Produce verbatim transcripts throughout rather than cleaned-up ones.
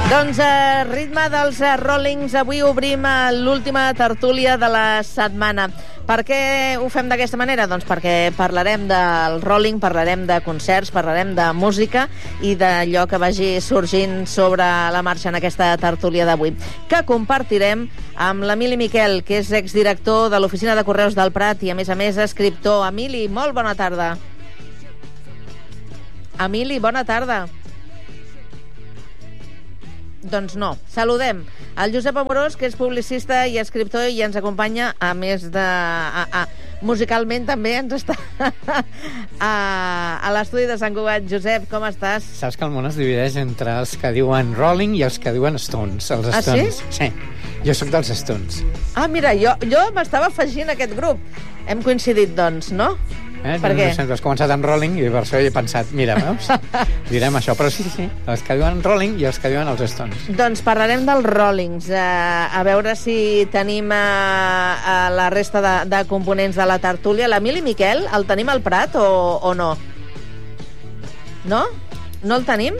Doncs a ritme dels Rollings, avui obrim l'última tertúlia de la setmana. Per què ho fem d'aquesta manera? Doncs perquè parlarem del Rolling, parlarem de concerts, parlarem de música i d'allò que vagi sorgint sobre la marxa en aquesta tertúlia d'avui, que compartirem amb l'Emili Miquel, que és exdirector de l'Oficina de Correus del Prat i, a més a més, escriptor. Emili, molt bona tarda. Emili, bona tarda. Doncs no. Saludem el Josep Amorós, que és publicista i escriptor i ens acompanya, a més de... A, a, musicalment també ens està a, a l'estudi de Sant Cugat. Josep, com estàs? Saps que el món es divideix entre els que diuen Rolling i els que diuen Stones. Els ah, Stones. sí? Sí. Jo sóc dels Stones. Ah, mira, jo, jo m'estava afegint a aquest grup. Hem coincidit, doncs, no? Eh? Per què? No sé, has començat amb Rolling i per això he pensat, mira, veus? Direm això, però sí, sí, els que diuen Rolling i els que diuen els Stones. Doncs parlarem dels Rollings, eh, a veure si tenim eh, eh, la resta de, de components de la tertúlia. L'Emili Miquel, el tenim al Prat o, o no? No? No el tenim?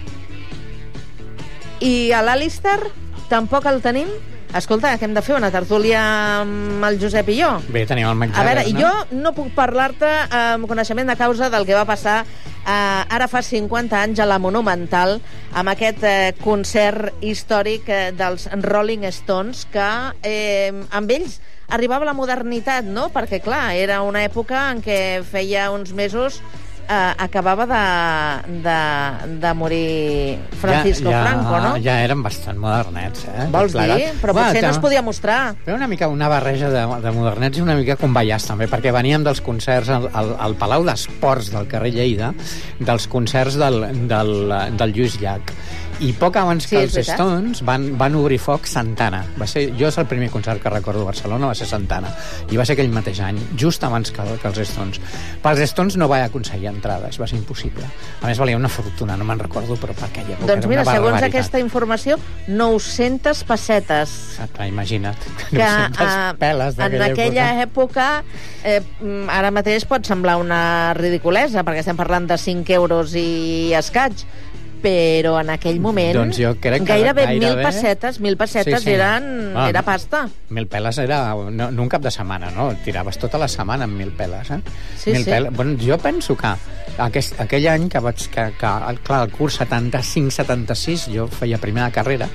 I a l'Alistair tampoc el tenim? Escolta, que hem de fer una tertúlia amb el Josep i jo. Bé, tenim el Mick A veure, Jagger, no? jo no puc parlar-te amb coneixement de causa del que va passar eh, ara fa cinquanta anys a la Monumental amb aquest eh, concert històric eh, dels Rolling Stones, que eh, amb ells arribava la modernitat, no? Perquè, clar, era una època en què feia uns mesos Uh, acabava de, de, de morir Francisco ja, ja, Franco, no? Ja eren bastant modernets, eh? Vols dir? Però potser bueno, no es podia mostrar. Era una mica una barreja de, de modernets i una mica com ballars, també, perquè veníem dels concerts al, al, al Palau d'Esports del carrer Lleida, dels concerts del, del, del Lluís Llach. I poc abans sí, que els Stones van, van obrir foc Santana. Va ser, jo és el primer concert que recordo a Barcelona, va ser Santana. I va ser aquell mateix any, just abans que, que els Stones. Pels Stones no vaig aconseguir entrades, va ser impossible. A més, valia una fortuna, no me'n recordo, però per aquella època doncs era mira, una barbaritat. segons aquesta informació, nou-centes pessetes. Exacte, imagina't. Que nou-centes uh, peles en aquella època, època eh, ara mateix pot semblar una ridiculesa, perquè estem parlant de cinc euros i escaig, però en aquell moment doncs jo crec que gairebé, gairebé mil pessetes, mil pessetes sí, sí. eren ah, era pasta. Mil peles era no, no un cap de setmana, no? Tiraves tota la setmana amb mil peles, eh? Sí, mil sí. Peles. Bueno, jo penso que aquest, aquell any que vaig que, que clar, el curs setanta-cinc setanta-sis jo feia primer de carrera,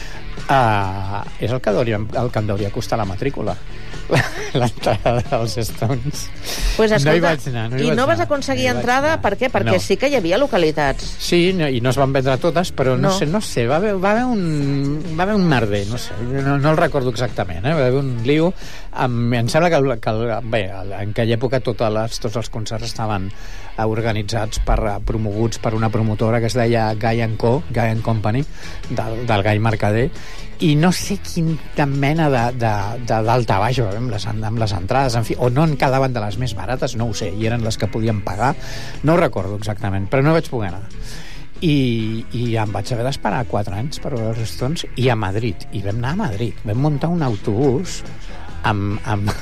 uh, és el que, hauria, el que em hauria costar la matrícula. L'entrada dels Stones. Pues escolta, no hi vaig anar, no hi i vaig no vas anar, aconseguir no entrada, per què? Perquè no. sí que hi havia localitats. Sí, no, i no es van vendre totes, però no, no. sé, no sé, va haver, va haver un va haver un merder, no sé, no, no el recordo exactament, eh? Va haver un lío, amb, em sembla que, que bé, en aquella època totes les, tots els concerts estaven organitzats per promoguts per una promotora que es deia Guy and Co, Guy and Company, del, del Gai Mercader, i no sé quina mena d'altabaix amb, les, amb les entrades, en fi, o no en quedaven de les més barates, no ho sé, i eren les que podien pagar, no ho recordo exactament, però no vaig poder anar. I, i em vaig haver d'esperar quatre anys per veure els Stones, i a Madrid, i vam anar a Madrid, vam muntar un autobús amb, amb,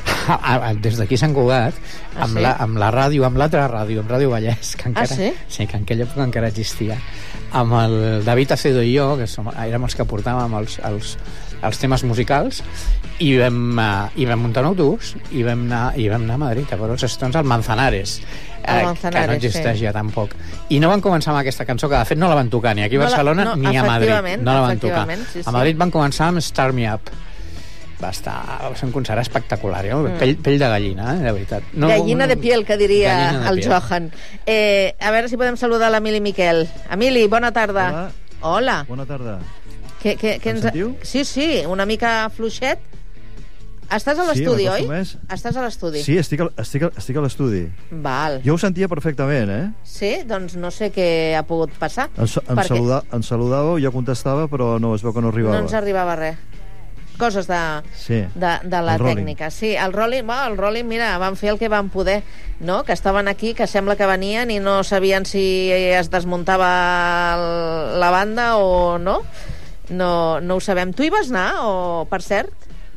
des d'aquí a Sant Cugat, amb, ah, sí? la, amb la ràdio, amb l'altra ràdio, amb Ràdio Vallès, que encara, ah, sí? Sí, que en aquella època encara existia, amb el David Acedo i jo, que som, érem els que portàvem els, els, els temes musicals, i vam, uh, i vam muntar un autobús i vam anar, i vam anar a Madrid a veure els Stones al Manzanares, eh, Manzanares, que no existeix sí. ja tampoc. I no van començar amb aquesta cançó, que de fet no la van tocar ni aquí a Barcelona no la, no, ni a Madrid. No la van tocar. Sí, sí. A Madrid van començar amb Start Me Up. Va estar, va ser un concert espectacular, eh? Mm. pell, pell de gallina, eh? De veritat. No, gallina no, de piel, que diria el piel. Johan. Eh, a veure si podem saludar l'Emili Miquel. Emili, bona tarda. Hola. Hola. Bona tarda. Que, que, que em ens... sentiu? Sí, sí, una mica fluixet. Estàs a l'estudi, sí, oi? Més. Estàs a l'estudi. Sí, estic, a, estic, a, estic a l'estudi. Val. Jo ho sentia perfectament, eh? Sí? Doncs no sé què ha pogut passar. Em, em, perquè... saluda, em saludàveu, jo contestava, però no, es veu que no arribava. No ens arribava res. Coses de, sí, de, de la el tècnica. Sí, el rolling, bueno, el rolling, mira, van fer el que van poder, no? Que estaven aquí, que sembla que venien i no sabien si es desmuntava el, la banda o no. No, no ho sabem. Tu hi vas anar, o, per cert?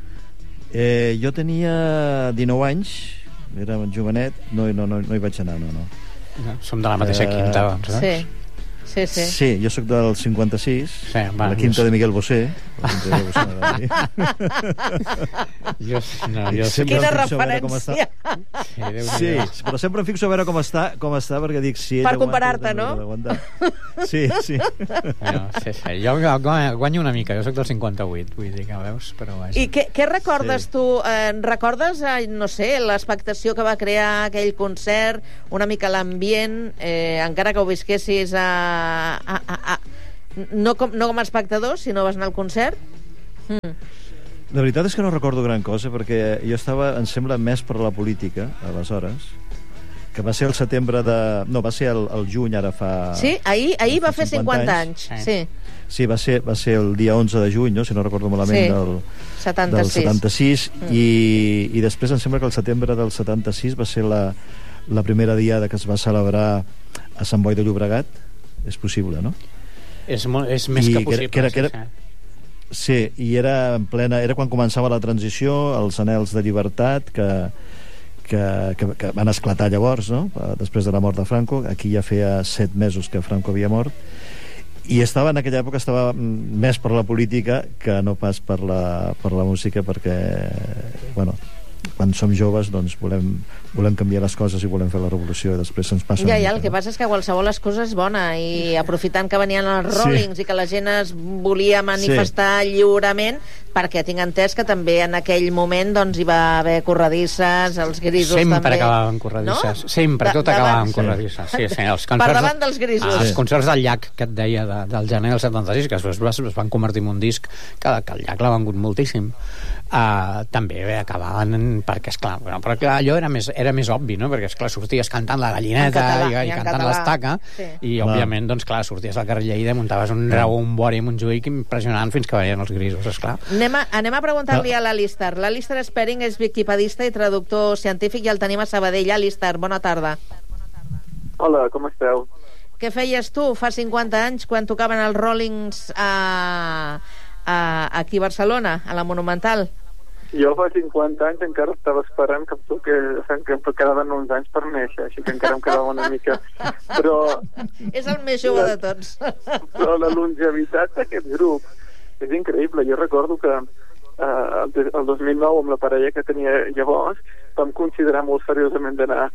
Eh, jo tenia dinou anys, era jovenet, no, no, no, no hi vaig anar, no, no. no som de la mateixa eh, quinta, doncs, eh? Sí. Sí, sí. Sí, jo sóc del cinquanta-sis, Sí, va, la quinta jo... de Miguel Bosé. La quinta de Bosé m'agrada dir. jo, no, jo Sempre Quina em fixo a veure com està. referència! Sí, Déu-n'hi-do. Sí, però sempre em fixo a veure com està, com està perquè dic, si ell Per aguanta, comparar-te, jo també no? hauré d'aguantar. Sí, sí. No, sí, sí. Jo guanyo una mica, jo sóc del cinquanta-vuit, vull dir que veus, però vaja. I què, què recordes Sí. tu? Eh, recordes, eh, no sé, l'expectació que va crear aquell concert, una mica l'ambient, eh, encara que ho visquessis a, a, a, a, no, com, no com a espectador, si no vas anar al concert? Mm. La veritat és que no recordo gran cosa, perquè jo estava, em sembla, més per la política, aleshores, que va ser el setembre de... No, va ser el, el juny, ara fa... Sí, ahir, ahir va fer cinquanta anys. anys. Sí. Sí, va ser, va ser el dia onze de juny, no? Si no recordo malament, Sí. del, setanta-sis. del setanta-sis, Mm. i, i després em sembla que el setembre del setanta-sis va ser la, la primera diada que es va celebrar a Sant Boi de Llobregat. És possible, no? És, molt, és més I que possible. que era- que era- sí, sí. Sí, i era en plena... Era quan començava la transició, els anhels de llibertat que, que, que, que van esclatar llavors, no? Després de la mort de Franco. Aquí ja feia set mesos que Franco havia mort. I estava, en aquella època, estava més per la política que no pas per la, per la música, perquè, bueno, quan som joves, doncs volem, volem canviar les coses i volem fer la revolució, i després se'ns passa Ja, una ja, mica, el que no? passa és que qualsevol les coses és bona, i aprofitant que venien els Sí. Rollings i que la gent es volia manifestar lliurement, perquè tinc entès que també en aquell moment doncs hi va haver corredisses, els grisos Sempre també. acabaven corredisses. No? Sempre, Da- tot davant- acabava amb Sí. corredisses. Sí, sí, els Per concerts davant dels grisos. Ah, els Sí. concerts del Llac, que et deia, de, del gener del setanta-sis, que després es van convertir en un disc que, que el Llac l'ha vengut moltíssim. Uh, també bé, acabaven en, perquè esclar, bueno, però clar, allò era més, era més obvi, no? Perquè esclar, sorties cantant la gallineta En català, i, i i en cantant català. l'estaca, Sí. i Clar. òbviament doncs clar, sorties al carrer Lleida, muntaves un rau, un bori i un juïc impressionant fins que venien els grisos, esclar. Anem a, anem a preguntar-li No. a l'Alistair. L'Alistair Spearing és wikipedista i traductor científic, i el tenim a Sabadell. Alistair, bona tarda. Hola, com esteu? Què feies tu fa cinquanta anys quan tocaven els Rollings a, a, aquí a Barcelona, a la Monumental? Jo fa cinquanta anys encara estava esperant que em toqués, que em quedaven uns anys per néixer, així que encara em quedava una mica. Però, És el més jove de tots. però la longevitat d'aquest grup és increïble. Jo recordo que eh, el, el dos mil nou, amb la parella que tenia llavors, vam considerar molt seriosament d'anar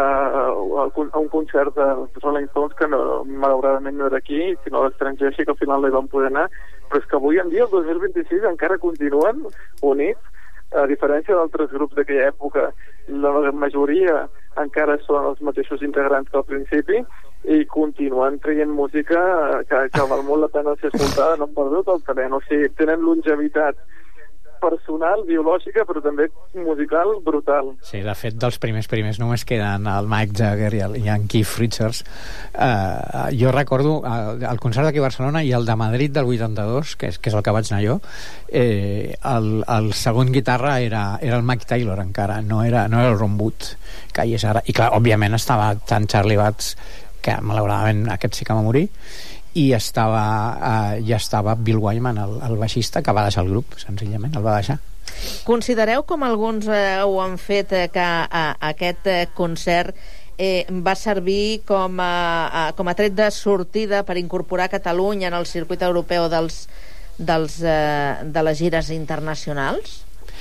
eh, a un concert de Rolling Stones, que no, malauradament no era aquí, sinó a l'estranger, així que al final no hi vam poder anar. Però és que avui en dia, el dos mil vint-i-sis, encara continuen units. A diferència d'altres grups d'aquella època, la majoria encara són els mateixos integrants que al principi i continuen traient música que, que val molt la pena ser escoltada, no han perdut el talent. O sigui, tenen longevitat personal, biològica, però també musical brutal. Sí, de fet, dels primers primers només queden el Mike Jagger i el, i en Keith Richards. Uh, jo recordo uh, el concert d'aquí a Barcelona i el de Madrid del vuitanta-dos, que és, que és el que vaig anar jo, eh, el, el segon guitarra era, era el Mike Taylor encara, no era, no era el Ron Wood, que hi és ara. I clar, òbviament estava tant Charlie Watts, que malauradament aquest sí que va morir, i estava, uh, ja estava Bill Wyman, el, el baixista, que va deixar el grup, senzillament, el va deixar. Considereu, com alguns eh, ho han fet, eh, que eh, aquest eh, concert eh, va servir com a, a, com a tret de sortida per incorporar Catalunya en el circuit europeu dels, dels, eh, de les gires internacionals?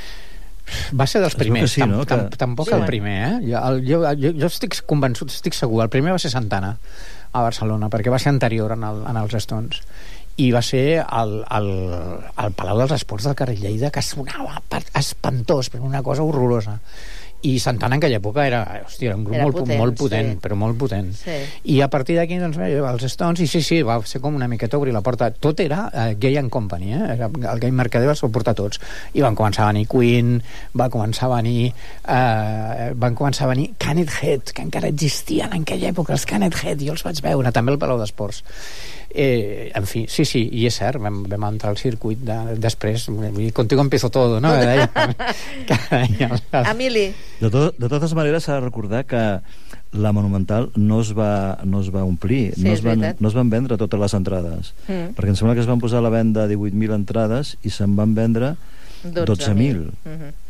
Va ser dels Es veu primers, que sí, no? tam, tam, Que- tampoc Sí. el primer, eh? Jo, el, jo, jo, jo estic convençut, estic segur, el primer va ser Santana, a Barcelona, perquè va ser anterior en, el, en els Stones, i va ser al, al, al Palau dels Esports del carrer Lleida, que sonava per- espantós, però una cosa horrorosa. I Santana en aquella època era, hòstia, era un grup Era molt, potent, molt potent, sí. però molt potent. Sí. I a partir d'aquí, doncs, bé, els Stones, i sí, sí, va ser com una miqueta obrir la porta. Tot era uh, Gay and Company, eh? Era, el Gay Mercader els va portar tots. I van començar a venir Queen, va començar a venir... Uh, van començar a venir Canet Head, que encara existien en aquella època, els Canet Head, jo els vaig veure, també al Palau d'Esports. Eh, en fi, sí, sí, i és cert, vam, vam entrar al circuit de, després, contigo empiezo todo, no? Que deia, que deia, Emili. De, to de totes maneres, s'ha de recordar que la Monumental no es va, no es va omplir, Sí, no, és es van, veritat. no es van vendre totes les entrades, Mm. perquè em sembla que es van posar a la venda divuit mil entrades i se'n van vendre dotze mil. Mhm.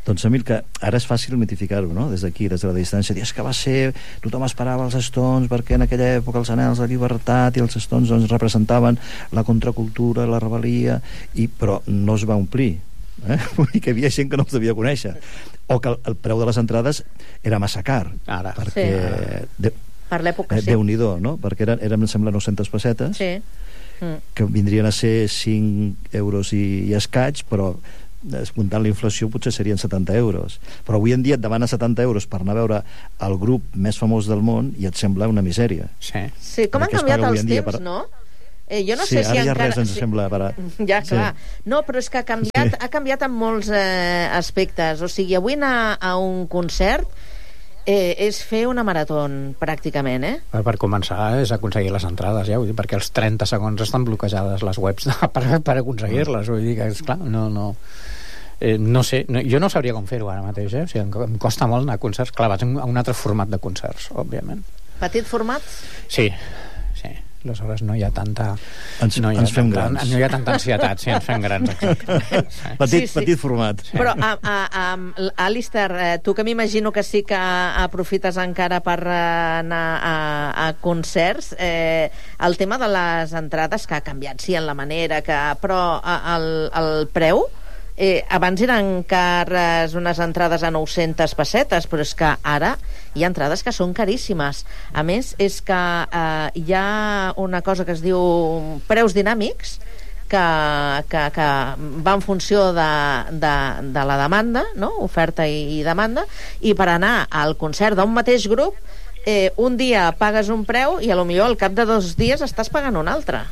Doncs, Emil, que ara és fàcil mitificar-ho, no?, des d'aquí, des de la distància. Dius que va ser... Tothom esperava els Stones perquè en aquella època els Anhels de Llibertat i els Stones doncs, representaven la contracultura, la rebel·lia, i, però no es va omplir. Eh? Vull dir que hi havia gent que no els devia conèixer. O que el, el preu de les entrades era massa car. Ara. Perquè... Sí. De, per l'època, sí. Déu-n'hi-do, no? Perquè eren, eren, em sembla, nou-centes pessetes, sí. Mm. que vindrien a ser cinc euros i, i escaig, però descomptant la inflació potser serien setanta euros, però avui en dia et demana setanta euros per anar a veure el grup més famós del món i et sembla una misèria. Sí, sí com han canviat els temps, per... no? Eh, jo no sí, sé si ara ja encara... res ens sí. sembla barat. Ja, clar. Sí. No, però és que ha canviat, sí. ha canviat en molts eh, aspectes. O sigui, avui anar a un concert eh, és fer una marató, pràcticament, eh? Per, per començar és aconseguir les entrades, ja, vull dir, perquè els trenta segons estan bloquejades les webs de, per, per aconseguir-les, vull dir que, és clar, no... no... Eh, no sé, no, jo no sabria com fer-ho ara mateix, eh? O sigui, em, em costa molt anar a concerts. Clar, vaig a un altre format de concerts, òbviament. Petit format? Sí, sí. Aleshores no hi ha tanta... Ens, no hi ha ens fem tanta, grans. No hi ha tanta ansietat, sí, ens fem grans, exacte. Sí. Petit, sí, sí. petit format. Sí. Però, a, a, a, Alistair, eh, tu que m'imagino que sí que aprofites encara per anar a, a concerts, eh, el tema de les entrades, que ha canviat, sí, en la manera, que, però a, el, el preu... Eh, abans eren cares unes entrades a nou-centes pessetes, però és que ara hi ha entrades que són caríssimes. A més, és que eh, hi ha una cosa que es diu preus dinàmics, que, que, que va en funció de, de, de la demanda, no? Oferta i, i demanda, i per anar al concert d'un mateix grup, eh, un dia pagues un preu i a lo millor al cap de dos dies estàs pagant un altre.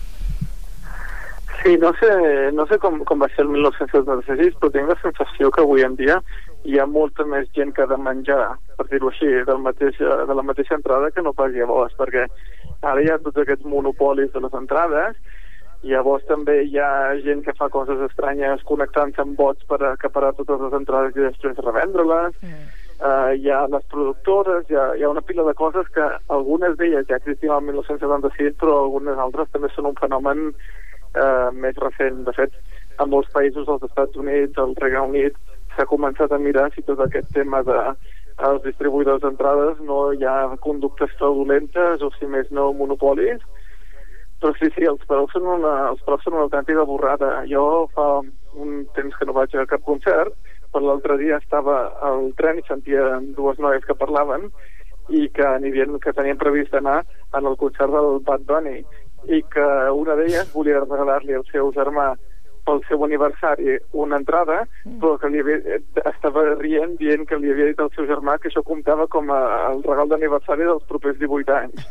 Sí, no sé, no sé com, com va ser el mil nou-cents setanta-sis, però tinc la sensació que avui en dia hi ha molta més gent que ha de menjar, per dir-ho així, del mateix, de la mateixa entrada que no pas llavors, perquè ara hi ha tots aquests monopolis de les entrades, i llavors també hi ha gent que fa coses estranyes connectant-se amb bots per acaparar totes les entrades i després revendre-les. Mm. Uh, hi ha les productores, hi ha, hi ha una pila de coses que algunes d'elles ja existien el mil nou-cents setanta-sis, però algunes altres també són un fenomen Uh, més recent. De fet, en molts països dels Estats Units, el Regne Unit, s'ha començat a mirar si tot aquest tema de els distribuïdors d'entrades no hi ha conductes fraudulentes o si més no monopolis, però sí, sí, els preus són una, els preus són una autèntica borrada. Jo fa un temps que no vaig a cap concert, però l'altre dia estava al tren i sentia dues noies que parlaven i que anirien, que tenien previst anar en el concert del Bad Bunny, i que una d'elles volia regalar-li al seu germà pel seu aniversari una entrada, però que li havia, estava rient dient que li havia dit al seu germà que això comptava com a, el regal d'aniversari dels propers divuit anys.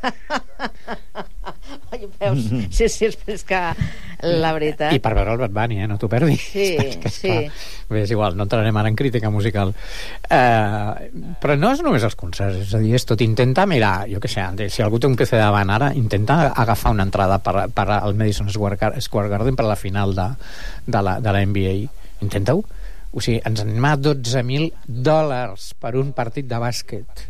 Ai, veus? Sí, sí, és que la veritat... I per veure el Bad Bunny, eh? No t'ho perdis. Sí, sí. Bé, és igual, no entrarem ara en crítica musical. Uh, però no és només els concerts, és a dir, és tot. Intenta mirar, jo què sé, si algú té un P C davant ara, intenta agafar una entrada per, per al Madison Square Garden per a la final de, de, la, de la N B A. Intenta-ho. O sigui, ens anem a dotze mil dòlars per un partit de bàsquet.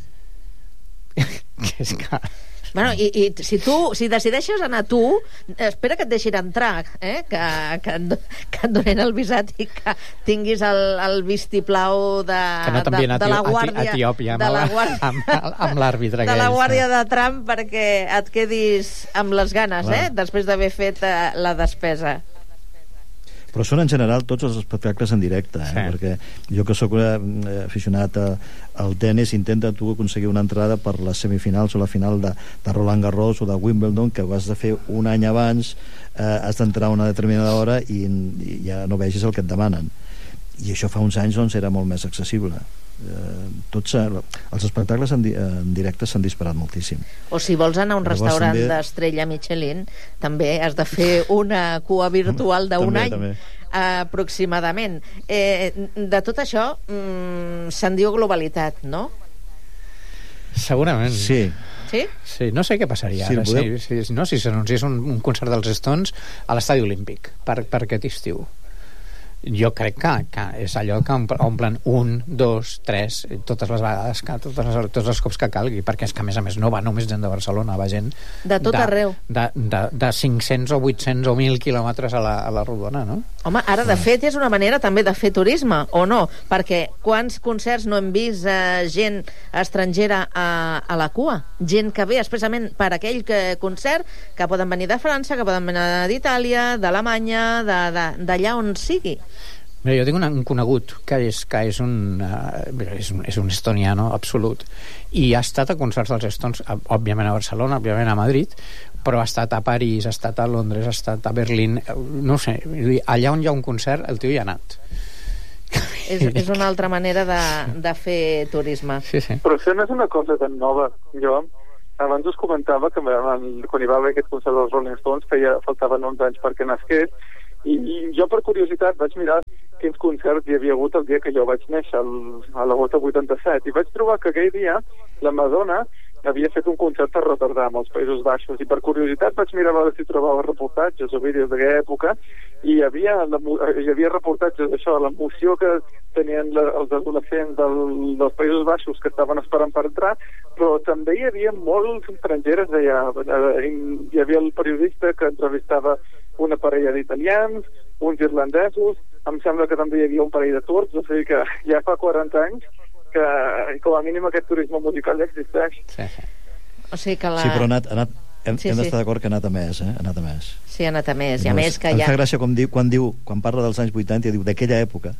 Que és car. Bueno, i, i si tu, si decideixes anar tu, espera que et deixin entrar, eh? que, que, que et donen el visat i que tinguis el, el vistiplau de, que no de, de la guàrdia Etiòpia de la guàrdia, amb, amb l'àrbitre de la guàrdia de Trump, perquè et quedis amb les ganes, eh? Després d'haver fet eh, la despesa. Però són en general tots els espectacles en directe, eh? Sí. Perquè jo que sóc eh, aficionat a, al tennis, intenta tu aconseguir una entrada per les semifinals o la final de, de Roland Garros o de Wimbledon, que ho has de fer un any abans, eh, has d'entrar a una determinada hora i, i ja no vegis el que et demanen. I això fa uns anys doncs, era molt més accessible. Eh, tots, els espectacles en, di en directe s'han disparat moltíssim. O si vols anar a un Llavors, restaurant també... d'estrella Michelin, també has de fer una cua virtual d'un any també. Aproximadament. Eh, de tot això mm, se'n diu globalitat, no? Segurament. Sí. Sí? Sí, no sé què passaria sí, ara si, si, no, si s'anunciés un, un concert dels Stones a l'Estadi Olímpic per, per aquest estiu. jo crec que, que és allò que omplen un, dos, tres, totes les vegades, que, totes les, tots els cops que calgui, perquè és que a més a més no va només gent de Barcelona, va gent de tot de, arreu, de, de, de cinc-cents o vuit-cents o mil quilòmetres a la, a la rodona, no? Home, ara de fet és una manera també de fer turisme, o no? Perquè quants concerts no hem vist eh, gent estrangera a, a la cua? Gent que ve expressament per aquell que, concert, que poden venir de França, que poden venir d'Itàlia, d'Alemanya, d'allà on sigui. Mira, jo tinc un, un conegut que és, que és, un, uh, és, un, és un estoniano absolut i ha estat a concerts dels Stones, òbviament a Barcelona, òbviament a Madrid, però ha estat a París, ha estat a Londres, ha estat a Berlín, no sé, allà on hi ha un concert el tio hi ha anat. És, és una altra manera de, de fer turisme. Sí, sí. Però això no és una cosa tan nova. Jo abans us comentava que quan hi va haver aquest concert dels Rolling Stones feia, faltaven onze anys perquè nasqués, i, i jo per curiositat vaig mirar quins concerts hi havia hagut el dia que jo vaig néixer, el, a l'agost del vuitanta-set, i vaig trobar que aquell dia la Madonna havia fet un concert a Rotterdam, als Països Baixos, i per curiositat vaig mirar a veure si trobava reportatges o vídeos d'aquella època, i hi havia, la, hi havia reportatges d'això, l'emoció que tenien la, els adolescents del, dels Països Baixos que estaven esperant per entrar, però també hi havia molts estrangeres allà. Hi havia el periodista que entrevistava una parella d'italians, uns irlandesos, em sembla que també hi havia un parell de turcs, o sigui que ja fa quaranta anys que com a mínim aquest turisme musical ja existeix. Sí, sí. O sigui que la... Sí, però ha anat, ha anat, hem, sí, hem sí. d'estar d'acord que ha anat a més, eh? Ha anat a més. Sí, ha anat a més, i a No, més que em ja... fa gràcia com diu, quan diu, quan parla dels anys vuitanta, diu d'aquella època.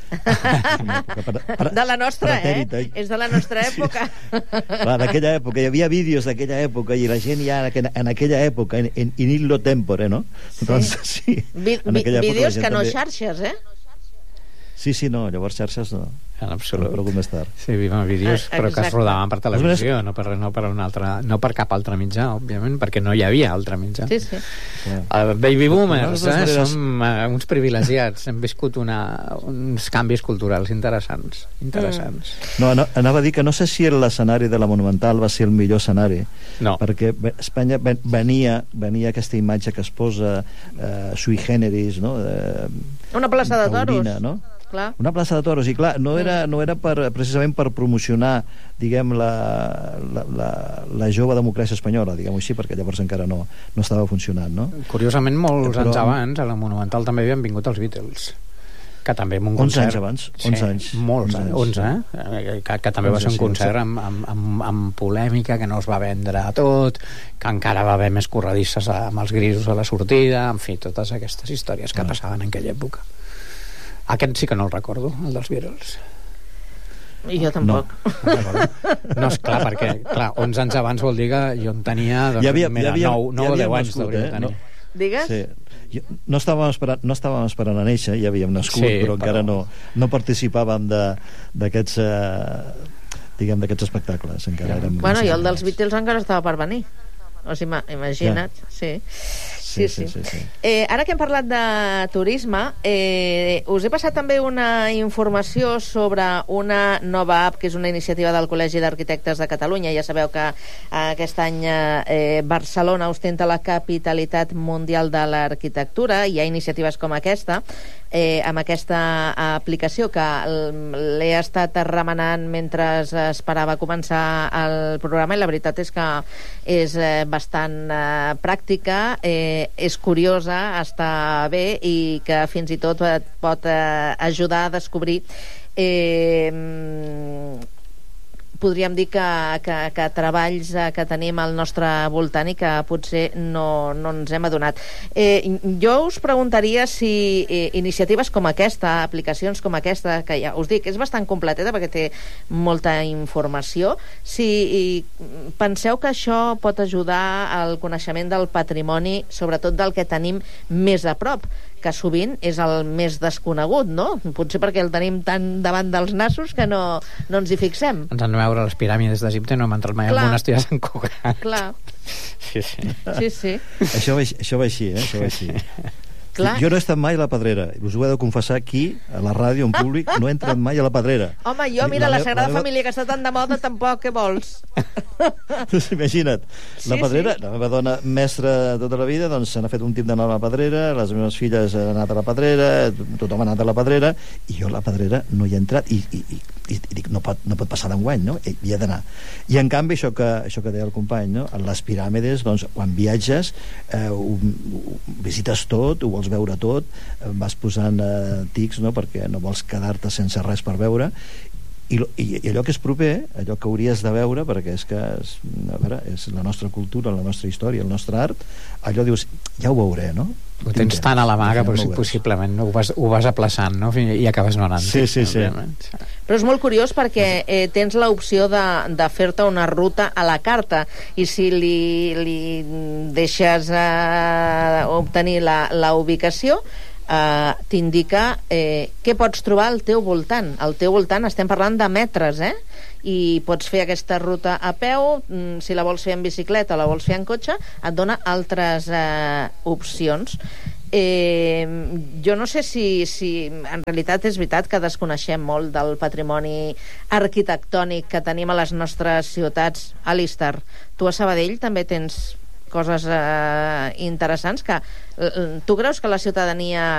per, per, de la nostra, eh? eh? És de la nostra època. Sí. Clar, d'aquella època, hi havia vídeos d'aquella època i la gent ja en, en aquella època, en, en in illo tempore, no? Sí. Doncs, sí. Vi, vi, vídeos que no també... xarxes, eh? Sí, sí, no, llavors xarxes no. En absolut. No, més tard. Sí, vivim vídeos, ah, però que es rodaven per televisió, no per, no, per un altre, no per cap altre mitjà, òbviament, perquè no hi havia altre mitjà. Sí, sí. Uh, baby boomers, eh? maneres... Som uh, uns privilegiats, hem viscut una, uns canvis culturals interessants. interessants. Mm. No, no, anava a dir que no sé si l'escenari de la Monumental va ser el millor escenari, no. perquè Espanya venia, venia aquesta imatge que es posa uh, sui generis, no? Uh, una plaça de toros. Taurina, no? Clar. Una plaça de toros, i clar, no era, no era per, precisament per promocionar, diguem, la, la, la, la jove democràcia espanyola, diguem-ho així, perquè llavors encara no, no estava funcionant, no? Curiosament, molts Però... anys abans, a la Monumental també havien vingut els Beatles, que també amb un concert... onze anys abans, onze sí, anys. Molts, anys, onze, eh? Que, que també va ser un concert amb, amb, amb, amb polèmica, que no es va vendre a tot, que encara va haver més corredisses amb els grisos a la sortida, en fi, totes aquestes històries que passaven en aquella època. Aquest sí que no el recordo, el dels Beatles. I jo tampoc. No, no és clar, perquè clar, onze anys abans vol dir que jo en tenia doncs, ja havia, mira, ja havia, nou, nou ja o deu anys nascut, d'hauria eh? de tenir. No. Digues? Sí. No estàvem esperant, no estàvem esperant a néixer, ja havíem nascut, sí, però, però encara no, no participàvem d'aquests eh, diguem, d'aquests espectacles. Encara érem bueno, i el dels Beatles encara estava per venir. O sigui, imagina't, ja. sí. Sí, sí. sí, sí, sí. Eh, ara que hem parlat de turisme, eh, us he passat també una informació sobre una nova app que és una iniciativa del Col·legi d'Arquitectes de Catalunya. Ja sabeu que eh, aquest any eh, Barcelona ostenta la capitalitat mundial de l'arquitectura. Hi ha iniciatives com aquesta, eh, amb aquesta aplicació que l'he estat remenant mentre esperava començar el programa, i la veritat és que és eh, bastant eh, pràctica, eh, és curiosa, està bé, i que fins i tot et pot eh, ajudar a descobrir eh, podríem dir que, que, que treballs que tenim al nostre voltant i que potser no, no ens hem adonat. Eh, jo us preguntaria si eh, iniciatives com aquesta, aplicacions com aquesta, que ja us dic, és bastant completeta perquè té molta informació, si penseu que això pot ajudar al coneixement del patrimoni, sobretot del que tenim més a prop, que sovint és el més desconegut, no? Potser perquè el tenim tan davant dels nassos que no, no ens hi fixem. Ens han de veure les piràmides d'Egipte i no hem entrat mai al monestir de Sant Cugat. Clar. Sí, sí. Sí, sí. Això va, això va així, eh? Això va així. Clar. Jo no he estat mai a la Pedrera. Us ho he de confessar aquí, a la ràdio, en públic, no he entrat mai a la Pedrera. Home, jo, mira, la, la Sagrada la meva... Família, que està tan de moda, tampoc, què vols? Doncs imagina't, Sí, la Pedrera, sí. la meva dona mestra tota la vida, doncs se n'ha fet un tip d'anar a la Pedrera, les meves filles han anat a la Pedrera, tothom ha anat a la Pedrera, i jo a la Pedrera no hi he entrat, i, i, i, i dic, no pot, no pot passar d'enguany, no? Hi he d'anar. I en canvi, això que, això que deia el company, no? Les piràmides, doncs, quan viatges, eh, ho, ho, visites tot, ho vols veure tot, eh, vas posant eh, tics, no? Perquè no vols quedar-te sense res per veure, i, i, i allò que és proper, allò que hauries de veure, perquè és que és, a veure, és la nostra cultura, la nostra història, el nostre art, allò dius, ja ho veuré, no? Ho tens tan a la mà que possi possiblement no, ho, vas, ho vas aplaçant, no? I acabes no anant. Sí, sí, sí. Però és molt curiós perquè eh, tens l'opció de, de fer-te una ruta a la carta, i si li, li deixes eh, obtenir la, la ubicació, Uh, t'indica eh, què pots trobar al teu voltant. Al teu voltant estem parlant de metres, eh? I pots fer aquesta ruta a peu, mm, si la vols fer en bicicleta o la vols fer en cotxe, et dona altres eh, opcions. Eh, jo no sé si, si en realitat és veritat que desconeixem molt del patrimoni arquitectònic que tenim a les nostres ciutats. Alistair, tu a Sabadell també tens coses eh, interessants que... Tu creus que la ciutadania